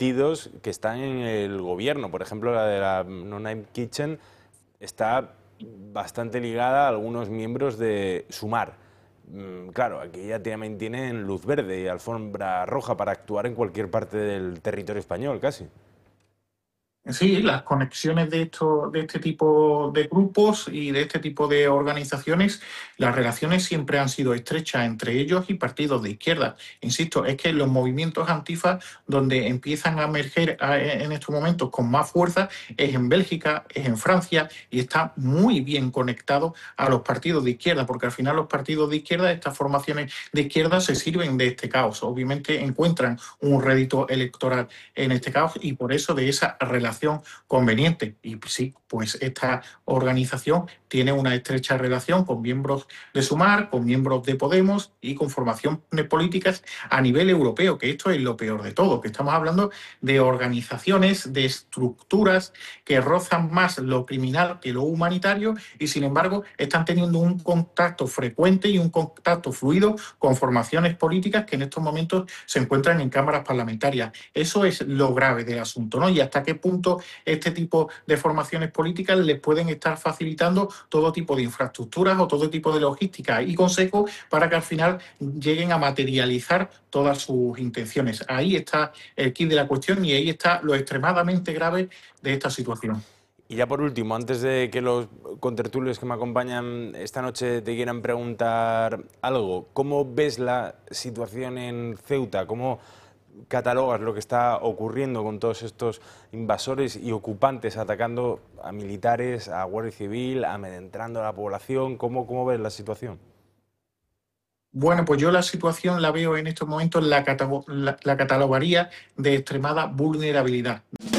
partidos que están en el gobierno. Por ejemplo, la de la No Name Kitchen está bastante ligada a algunos miembros de Sumar. Claro, aquí ya tienen luz verde y alfombra roja para actuar en cualquier parte del territorio español, casi. Sí, las conexiones de este tipo de grupos y de este tipo de organizaciones, las relaciones siempre han sido estrechas entre ellos y partidos de izquierda. Insisto, es que los movimientos antifa donde empiezan a emerger en estos momentos con más fuerza es en Bélgica, es en Francia y está muy bien conectado a los partidos de izquierda, porque al final los partidos de izquierda, estas formaciones de izquierda se sirven de este caos. Obviamente encuentran un rédito electoral en este caos y por eso de esa relación conveniente. Y sí, pues esta organización tiene una estrecha relación con miembros de Sumar, con miembros de Podemos y con formaciones políticas a nivel europeo, que esto es lo peor de todo, que estamos hablando de organizaciones, de estructuras que rozan más lo criminal que lo humanitario y sin embargo están teniendo un contacto frecuente y un contacto fluido con formaciones políticas que en estos momentos se encuentran en cámaras parlamentarias. Eso es lo grave del asunto, ¿no? Y hasta qué punto este tipo de formaciones políticas les pueden estar facilitando todo tipo de infraestructuras o todo tipo de logística y consejos para que al final lleguen a materializar todas sus intenciones. Ahí está el quid de la cuestión y ahí está lo extremadamente grave de esta situación. Y ya por último, antes de que los contertulios que me acompañan esta noche te quieran preguntar algo, ¿cómo ves la situación en Ceuta? ¿Cómo catalogas lo que está ocurriendo con todos estos invasores y ocupantes atacando a militares, a Guardia Civil, amedrentando a la población? ¿Cómo ves la situación? Bueno, pues yo la situación la veo en estos momentos, la catalogaría de extremada vulnerabilidad.